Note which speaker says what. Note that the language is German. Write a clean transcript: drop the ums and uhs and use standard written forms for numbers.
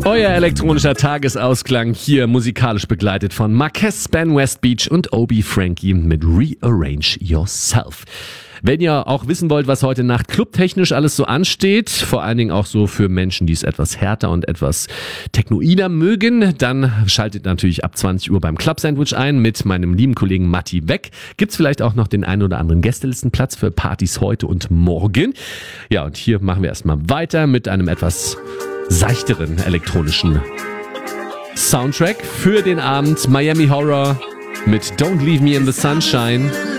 Speaker 1: Euer elektronischer Tagesausklang hier musikalisch begleitet von Marquez, Ben Westbeach und Obi Frankie mit Rearrange Yourself. Wenn ihr auch wissen wollt, was heute Nacht clubtechnisch alles so ansteht, vor allen Dingen auch so für Menschen, die es etwas härter und etwas technoider mögen, dann schaltet natürlich ab 20 Uhr beim Club Sandwich ein mit meinem lieben Kollegen Matti Weck. Gibt's vielleicht auch noch den einen oder anderen Gästelistenplatz für Partys heute und morgen. Ja, und hier machen wir erstmal weiter mit einem etwas seichteren elektronischen Soundtrack für den Abend. Miami Horror mit Don't Leave Me in the Sunshine.